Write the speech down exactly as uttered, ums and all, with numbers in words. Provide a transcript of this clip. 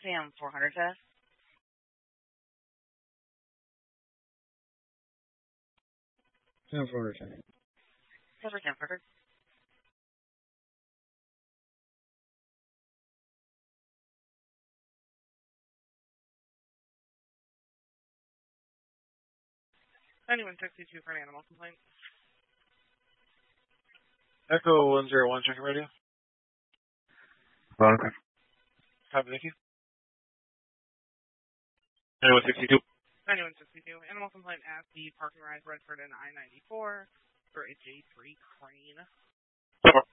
Sam four hundred test. Sam four hundred test. Silver Sam Parker. ninety-one sixty-two for an animal complaint. Echo one zero one, checking radio. Veronica. Copy, thank you. ninety-one sixty-two. ninety-one sixty-two. Animal complaint at the parking rise Redford and I ninety-four for a J three crane.